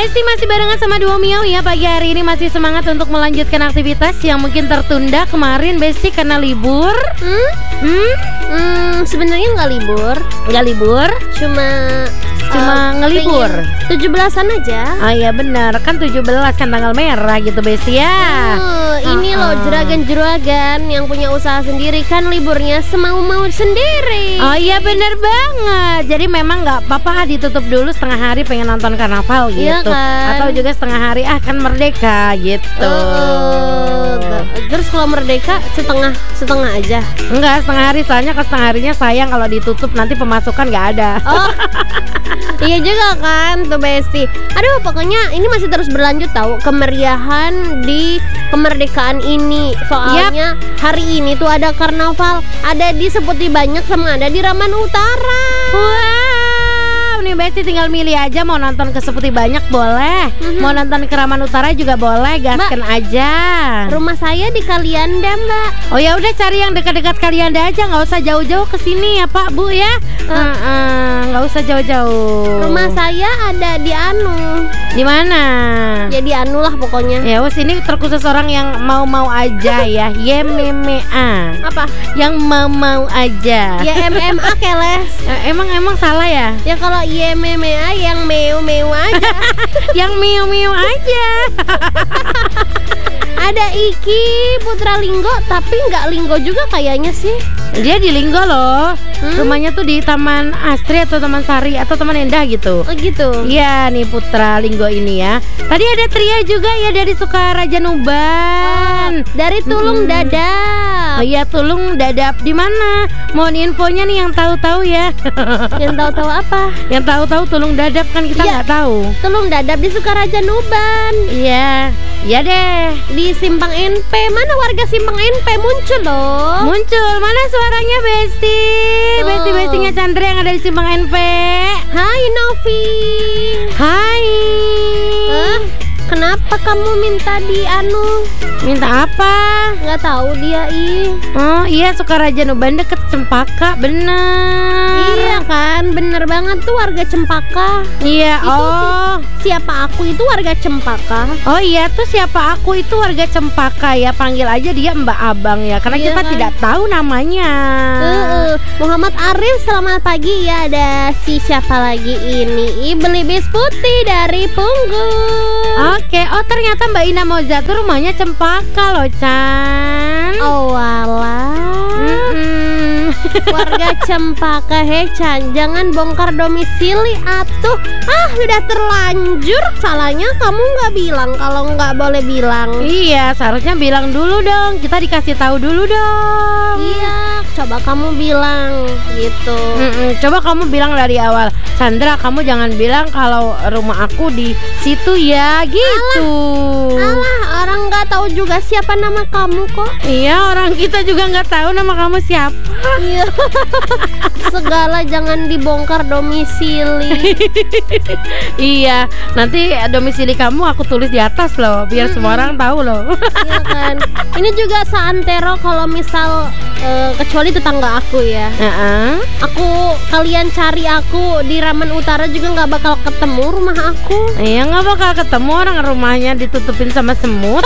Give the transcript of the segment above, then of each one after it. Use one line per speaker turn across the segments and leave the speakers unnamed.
Besti masih barengan sama Duo Miau ya. Pagi hari ini masih semangat untuk melanjutkan aktivitas yang mungkin tertunda kemarin Besti karena libur.
Sebenarnya nggak libur, cuma
ngelibur
17-an aja.
Oh iya benar, kan 17 kan tanggal merah gitu Besti ya.
Ini loh juragan-juragan yang punya usaha sendiri kan liburnya semau-mau sendiri.
Oh iya benar banget. Jadi memang nggak apa-apa ditutup dulu setengah hari pengen nonton karnaval gitu,
Iya kan?
atau juga setengah hari kan merdeka gitu.
Terus kalau merdeka setengah aja.
Enggak, setengah hari soalnya ke setengah harinya sayang kalau ditutup nanti pemasukan nggak ada.
Oh iya juga kan tuh Besti. Aduh pokoknya ini masih terus berlanjut tahu kemeriahan di kemerdekaan ini. Soalnya hari ini tuh ada karnaval, ada di Seputi Banyak sama ada di Raman Utara.
Wow, nih Besti tinggal milih aja mau nonton ke Seputi Banyak boleh, mau nonton ke Raman Utara juga boleh, gasken aja.
Rumah saya di Kalianda Mbak.
Oh ya udah cari yang dekat-dekat Kalianda aja, nggak usah jauh-jauh ke sini ya Pak Bu ya. Nggak usah jauh-jauh.
Rumah saya ada di
Di mana?
Ya di lah pokoknya.
Ya wes ini terkhusus orang yang mau-mau aja ya. YMMA.
Apa?
Yang mau-mau aja.
Ya MMA keles.
Emang salah ya?
Ya kalau YMMA yang meu-meu aja.
Yang miu-miu aja.
Ada Iki Putra Linggo, tapi nggak Linggo juga kayaknya sih.
Dia di Linggo loh. Rumahnya tuh di Taman Astri atau Taman Sari atau Taman Endah gitu.
Oh gitu.
Iya nih Putra Linggo ini ya. Tadi ada Tria juga ya dari Sukaraja Nuban.
Dari Tulung Dadap.
Oh iya Tulung Dadap di mana? Mohon infonya nih yang tahu-tahu ya.
Yang tahu-tahu apa?
Yang tahu-tahu Tulung Dadap kan kita nggak tahu.
Tulung Dadap di Sukaraja Nuban.
Iya, iya deh.
Di Simpang NP. Mana warga Simpang NP muncul loh?
Muncul. Mana suaranya Besti? Besti-bestinya Chandra yang ada di Simpang NP.
Hai Novi.
Hai.
Kenapa kamu minta di
Minta apa?
Nggak tahu dia
Oh iya Sukaraja Nuban deket Cempaka, bener.
Iya kan, bener banget tuh warga Cempaka.
Iya.
Itu siapa aku itu warga Cempaka.
Oh iya tuh siapa aku itu warga Cempaka ya. Panggil aja dia Mbak Abang ya, karena kita
kan?
tidak tahu namanya.
Muhammad Arif, selamat pagi ya. Ada si siapa lagi ini? Belibis Putih dari Punggung.
Oke, oh ternyata Mbak Ina Moza tuh rumahnya Cempaka loh Chan.
Oh walah. Warga Cempaka Chan, jangan bongkar domisili atuh. Udah terlanjur. Salahnya kamu nggak bilang kalau nggak boleh bilang.
Iya, seharusnya bilang dulu dong. Kita dikasih tahu dulu dong.
Iya, coba kamu bilang gitu.
Coba kamu bilang dari awal. Sandra, kamu jangan bilang kalau rumah aku di situ ya gitu.
Alah, orang nggak tahu juga siapa nama kamu kok.
Iya, orang kita juga nggak tahu nama kamu siapa.
Iya. Segala jangan dibongkar domisili.
Iya, nanti domisili kamu aku tulis di atas loh, biar semua orang tahu loh.
Iya kan. Ini juga seantero kalau misal kecuali tetangga aku ya. Kalian cari aku di Raman Utara juga nggak bakal ketemu rumah aku.
Iya, nggak bakal ketemu, orang rumahnya ditutupin sama semut.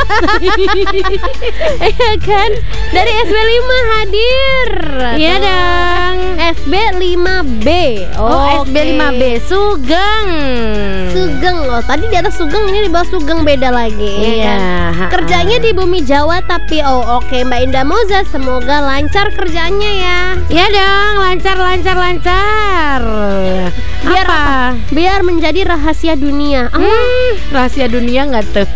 Iya kan. Dari SB5 hadir.
Iya dong.
SB5B.
SB5B Sugeng.
Loh, tadi di atas Sugeng, ini di bawah Sugeng beda lagi.
Iya.
Kan? Kerjanya di Bumi Jawa tapi oke Mbak Indah Moza, semoga lancar kerjaannya ya.
Iya dong, lancar.
Biar apa? Biar menjadi rahasia dunia.
Rahasia dunia nggak tuh?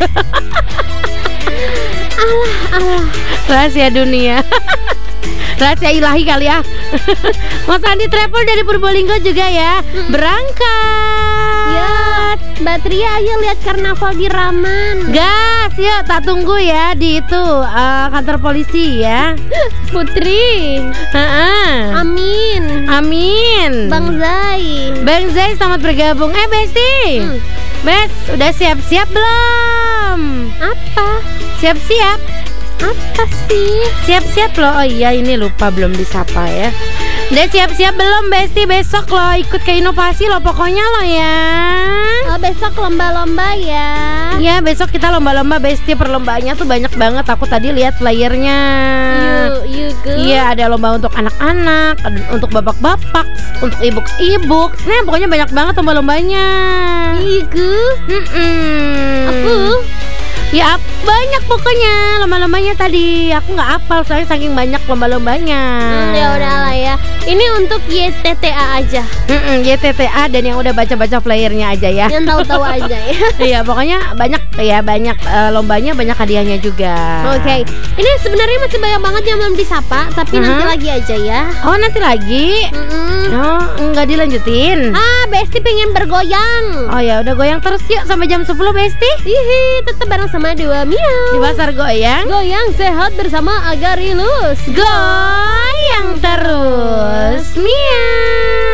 Alah.
Rahasia dunia. Rahasia ilahi kali ya. Mas Andi travel dari Purbolinggo juga ya. Berangkat
ya. Mbak Tria, ayo lihat karnaval di Raman.
Gas, yuk tak tunggu ya di itu kantor polisi ya.
Putri. Amin. Bang Zai
selamat bergabung. Besti. Bes, udah siap-siap belum?
Apa?
Siap-siap.
Apa sih?
Siap-siap loh. Oh iya, ini lupa belum disapa ya. Udah siap-siap belum Besti? Besok lo ikut ke inovasi lo pokoknya lo ya.
besok lomba-lomba ya.
Ya besok kita lomba-lomba Besti. Perlombaannya tuh banyak banget. Aku tadi lihat flyernya. Iya, ada lomba untuk anak-anak, ada untuk bapak-bapak, untuk ibu-ibu. Nah pokoknya banyak banget lomba-lombanya. Aku ya banyak pokoknya lomba-lombanya tadi. Aku nggak hafal soalnya saking banyak lomba-lombanya.
Ya udahlah ya. Ini untuk YTTA aja.
YTTA dan yang udah baca-baca flyernya aja ya.
Yang tahu-tahu aja ya.
Iya pokoknya banyak ya, banyak lombanya, banyak hadiahnya juga.
Oke. Ini sebenarnya masih banyak banget yang belum disapa, tapi nanti lagi aja ya.
Oh nanti lagi? Oh nggak dilanjutin?
Besti pengen bergoyang.
Oh ya udah goyang terus yuk sampai jam 10 Besti.
Tetap bareng sama Dua Miau
di Pasar Goyang.
Goyang sehat bersama Agarilus.
Goyang terus Miau.